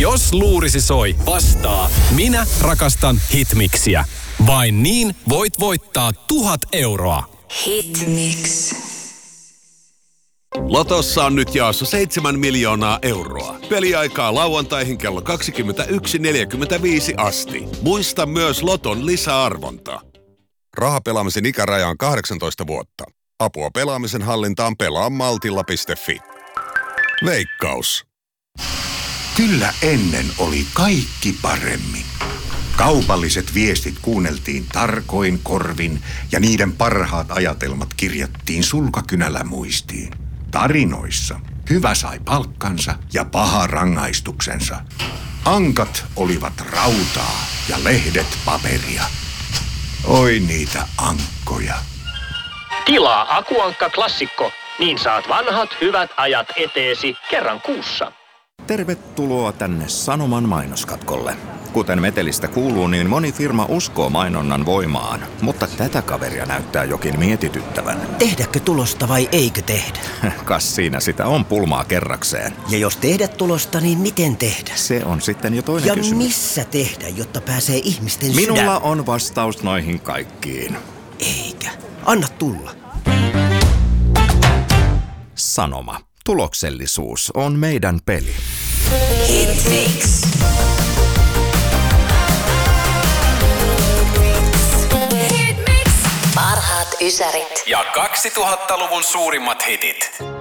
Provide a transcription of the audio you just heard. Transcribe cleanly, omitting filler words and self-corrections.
Jos luurisi soi, vastaa minä rakastan Hitmixiä. Vain niin voit voittaa 1000 euroa. Hitmix. Lotossa on nyt jaossa 7 miljoonaa euroa. Peliaikaa lauantaihin kello 21.45 asti. Muista myös Loton lisäarvonta. Rahapelaamisen ikäraja on 18 vuotta. Apua pelaamisen hallintaan pelaa maltilla.fi. Veikkaus. Kyllä ennen oli kaikki paremmin. Kaupalliset viestit kuunneltiin tarkoin korvin ja niiden parhaat ajatelmat kirjattiin sulkakynällä muistiin. Tarinoissa hyvä sai palkkansa ja paha rangaistuksensa. Ankat olivat rautaa ja lehdet paperia. Oi niitä ankkoja. Tilaa Akuankka Klassikko, niin saat vanhat hyvät ajat eteesi kerran kuussa. Tervetuloa tänne Sanoman mainoskatkolle. Kuten metelistä kuuluu, niin moni firma uskoo mainonnan voimaan, mutta tätä kaveria näyttää jokin mietityttävän. Tehdäkö tulosta vai eikö tehdä? Kas siinä sitä on pulmaa kerrakseen. Ja jos tehdä tulosta, niin miten tehdä? Se on sitten jo toinen ja kysymys. Missä tehdä, jotta pääsee ihmisten Minulla on vastaus noihin kaikkiin. Eikä. Anna tulla. Sanoma. Tuloksellisuus on meidän peli. Hitmix. Parhaat ysärit. Ja 2000-luvun suurimmat hitit.